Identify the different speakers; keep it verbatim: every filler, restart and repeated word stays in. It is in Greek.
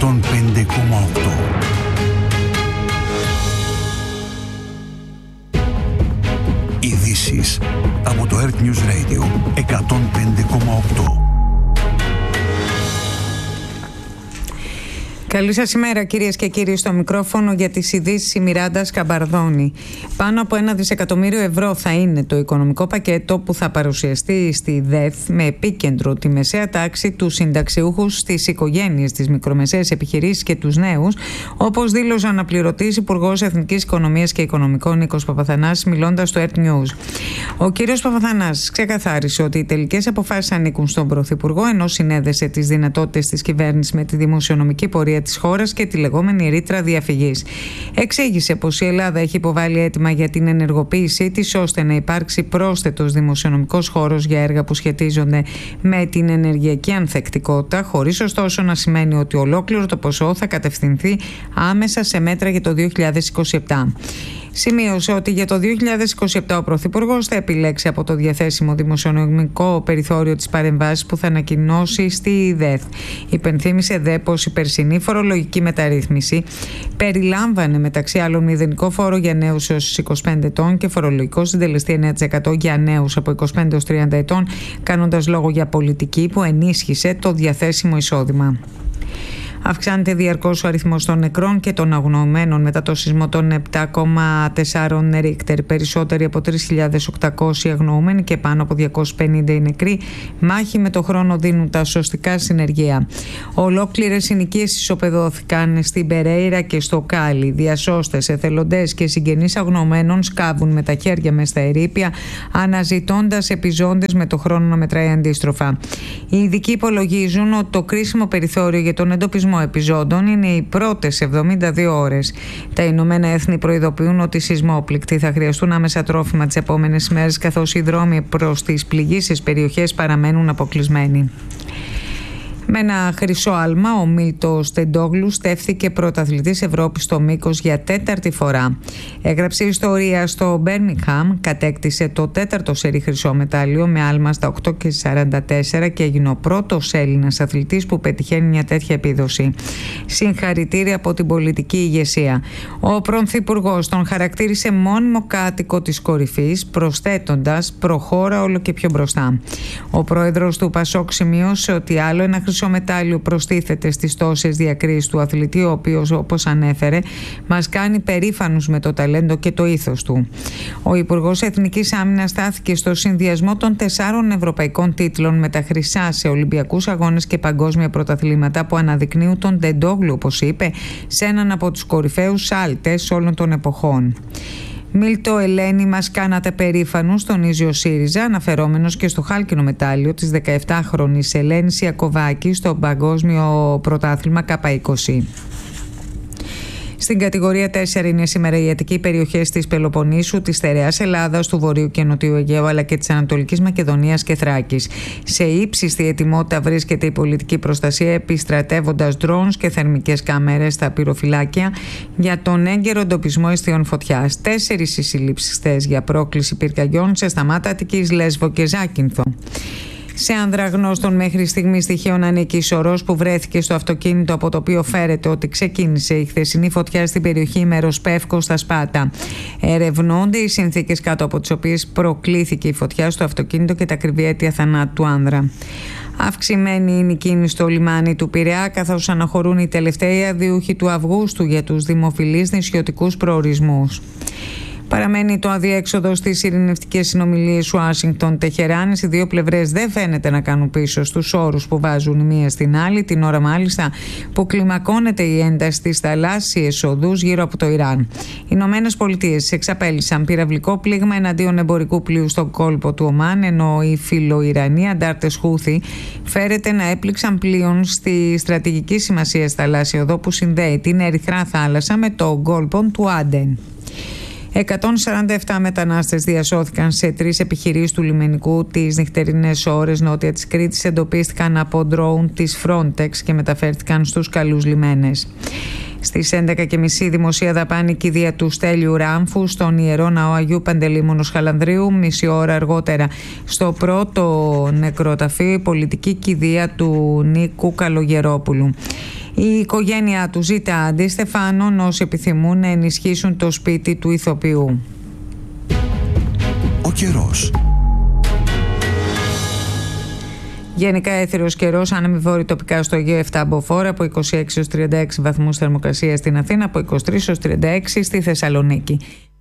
Speaker 1: εκατόν πέντε κόμμα οκτώ. Ειδήσεις από το Earth News Radio εκατόν πέντε κόμμα οκτώ.
Speaker 2: Καλή σας ημέρα κυρίες και κύριοι, στο μικρόφωνο για τις ειδήσεις η Μιράντα Σκαμπαρδόνη. Πάνω από ένα δισεκατομμύριο ευρώ θα είναι το οικονομικό πακέτο που θα παρουσιαστεί στη ΔΕΘ, με επίκεντρο τη μεσαία τάξη, τους συνταξιούχους, τις οικογένειες, τις μικρομεσαίες επιχειρήσεις και τους νέους, όπως δήλωσε ο αναπληρωτής Υπουργός Εθνικής Οικονομίας και Οικονομικών Νίκος Παπαθανάσης, μιλώντας στο Earth News. Ο κύριος Παπαθανάσης ξεκαθάρισε ότι οι τελικές αποφάσεις ανήκουν στον Πρωθυπουργό, ενώ συνέδεσε τις δυνατότητες της κυβέρνησης με τη δημοσιονομική πορεία της χώρας και τη λεγόμενη ρήτρα διαφυγής. Εξήγησε πως η Ελλάδα έχει υποβάλει αίτημα για την ενεργοποίησή της, ώστε να υπάρξει πρόσθετος δημοσιονομικός χώρος για έργα που σχετίζονται με την ενεργειακή ανθεκτικότητα, χωρίς ωστόσο να σημαίνει ότι ολόκληρο το ποσό θα κατευθυνθεί άμεσα σε μέτρα για το δύο χιλιάδες είκοσι επτά. Σημείωσε ότι για το δύο χιλιάδες είκοσι επτά ο Πρωθυπουργός θα επιλέξει από το διαθέσιμο δημοσιονομικό περιθώριο της παρεμβάσης που θα ανακοινώσει στη ΔΕΘ. Υπενθύμησε δε πως η περσινή φορολογική μεταρρύθμιση περιλάμβανε μεταξύ άλλων μηδενικό φόρο για νέους έως είκοσι πέντε ετών και φορολογικό συντελεστή εννέα τοις εκατό για νέους από είκοσι πέντε έως τριάντα ετών, κάνοντας λόγο για πολιτική που ενίσχυσε το διαθέσιμο εισόδημα. Αυξάνεται διαρκώς ο αριθμός των νεκρών και των αγνοωμένων μετά το σεισμό των επτά κόμμα τέσσερα Ρίκτερ. Περισσότεροι από τρεις χιλιάδες οκτακόσιοι αγνοούμενοι και πάνω από διακόσιοι πενήντα οι νεκροί. Μάχη με το χρόνο δίνουν τα σωστικά συνεργεία. Ολόκληρες συνοικίες ισοπεδώθηκαν στην Περέιρα και στο Κάλι. Διασώστες, εθελοντές και συγγενείς αγνοωμένων σκάβουν με τα χέρια μες στα ερείπια, αναζητώντας επιζώντες με το χρόνο να μετράει αντίστροφα. Οι ειδικοί υπολογίζουν ότι το κρίσιμο περιθώριο για τον εντοπισμό επιζώντων είναι οι πρώτες εβδομήντα δύο ώρες. Τα Ηνωμένα Έθνη προειδοποιούν ότι οι σεισμόπληκτοι θα χρειαστούν άμεσα τρόφιμα τις επόμενες ημέρες, καθώς οι δρόμοι προς τις πληγήσεις περιοχές παραμένουν αποκλεισμένοι. Με ένα χρυσό άλμα, ο Μίλτος Τεντόγλου στέφθηκε πρωταθλητής Ευρώπης στο μήκος για τέταρτη φορά. Έγραψε ιστορία στο Μπέρμιγχαμ, κατέκτησε το τέταρτο σερί χρυσό μετάλλιο με άλμα στα οκτώ και σαράντα τέσσερα και έγινε ο πρώτος Έλληνας αθλητής που πετυχαίνει μια τέτοια επίδοση. Συγχαρητήρια από την πολιτική ηγεσία. Ο πρωθυπουργός τον χαρακτήρισε μόνιμο κάτοικο της κορυφής, προσθέτοντας «προχώρα όλο και πιο μπροστά». Ο πρόεδρος του Πασόκ σημείωσε ότι άλλο ένα χρυσό μετάλλιο προστίθεται στις τόσες διακρίσεις του αθλητή, ο οποίος, όπως ανέφερε, μας κάνει περήφανους με το ταλέντο και το ήθος του. Ο Υπουργός Εθνικής Άμυνας στάθηκε στο συνδυασμό των τεσσάρων ευρωπαϊκών τίτλων με τα χρυσά σε Ολυμπιακούς Αγώνες και παγκόσμια πρωταθλήματα που αναδεικνύουν τον Τεντόγλου, όπως είπε, σε έναν από τους κορυφαίους σάλτες όλων των εποχών. Μίλτο Ελένη, μας κάνατε περήφανους, τονίζει ο ΣΥΡΙΖΑ, αναφερόμενος και στο χάλκινο μετάλλιο της δεκαεπτάχρονης Ελένης Ιακωβάκη στο παγκόσμιο πρωτάθλημα Κάπα είκοσι. Στην κατηγορία τέσσερα είναι σήμερα οι αττικοί περιοχές της Πελοποννήσου, της Στερεάς Ελλάδας, του Βορείου και Νοτιού Αιγαίου αλλά και της Ανατολικής Μακεδονίας και Θράκης. Σε ύψιστη ετοιμότητα βρίσκεται η πολιτική προστασία, επιστρατεύοντας drones και θερμικές κάμερες στα πυροφυλάκια για τον έγκαιρο εντοπισμό αιστείων φωτιάς. Τέσσερις οι συλλήψεις χθες για πρόκληση πυρκαγιών σε Σταμάτα, Αττικής, Λέσβο και Ζάκυνθο. Σε ανδραγνώστων μέχρι στιγμή στοιχείων ανήκει η σωρός που βρέθηκε στο αυτοκίνητο από το οποίο φέρεται ότι ξεκίνησε η χθεσινή φωτιά στην περιοχή Μεροσπεύκο στα Σπάτα. Ερευνώνται οι συνθήκες κάτω από τις οποίες προκλήθηκε η φωτιά στο αυτοκίνητο και τα ακριβή αίτια θανάτου του άνδρα. Αυξημένη είναι η κίνηση στο λιμάνι του Πειραιά, καθώς αναχωρούν οι τελευταίοι αδιούχοι του Αυγούστου για τους δημοφιλείς νησιωτικούς προορισμούς. Παραμένει το αδιέξοδο στις ειρηνευτικές συνομιλίες Ουάσιγκτον-Τεχεράνης. Οι δύο πλευρές δεν φαίνεται να κάνουν πίσω στους όρους που βάζουν η μία στην άλλη, την ώρα μάλιστα που κλιμακώνεται η ένταση στις θαλάσσιες οδούς γύρω από το Ιράν. Οι Ηνωμένες Πολιτείες εξαπέλυσαν πυραυλικό πλήγμα εναντίον εμπορικού πλοίου στον κόλπο του Ομάν, ενώ οι φιλοϊρανοί αντάρτες Χούθη φέρεται να έπληξαν πλοίων στη στρατηγική σημασία θαλάσσια οδό που συνδέει την Ερυθρά Θάλασσα με το κόλπο του Άντεν. εκατόν σαράντα επτά μετανάστες διασώθηκαν σε τρεις επιχειρήσεις του λιμενικού τις νυχτερινές ώρες νότια της Κρήτης. Εντοπίστηκαν από ντρόουν της Frontex και μεταφέρθηκαν στους καλούς λιμένες. Στις έντεκα και μισή δημοσία δαπάνη κηδεία του Στέλιου Ράμφου στον Ιερό Ναό Αγίου Παντελεήμονος Χαλανδρίου. Μισή ώρα αργότερα στο πρώτο νεκροταφείο η πολιτική κηδεία του Νίκου Καλογερόπουλου. Η οικογένειά του ζητά αντίστεφανον όσοι επιθυμούν να ενισχύσουν το σπίτι του ηθοποιού.
Speaker 1: Ο καιρός.
Speaker 2: Γενικά έθυρος καιρός, άνεμοι βόρειοι τοπικά στο Αιγαίο επτά μποφόρ, από είκοσι έξι έως τριάντα έξι βαθμούς θερμοκρασία στην Αθήνα, από είκοσι τρεις έως τριάντα έξι στη Θεσσαλονίκη.